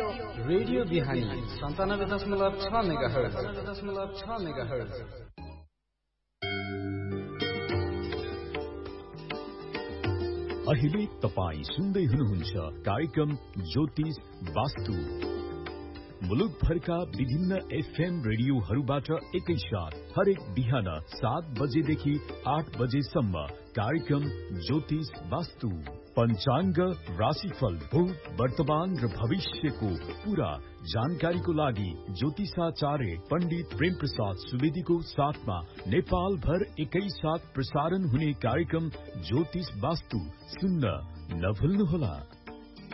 Radio बिहानी 97.6 megahertz. अहिले तपाई सुन्दै हुनुहुन्छ कार्यक्रम ज्योतिष वास्तु। मुलुक भरका विभिन्न एफएम रेडियोहरूबाट एकैसाथ हरेक बिहान 7 बजेदेखि 8 बजेसम्म कार्यक्रम ज्योतिष वास्तु। पञ्चाङ्ग, राशिफल, भूत, वर्तमान र भविष्यको पूरा जानकारीको लागि ज्योतिषाचार्य पण्डित प्रेम प्रसाद सुवेदीको साथमा नेपाल भर एकैसाथ प्रसारण हुने कार्यक्रम ज्योतिष वास्तु सुन्न नभुल्नुहोला।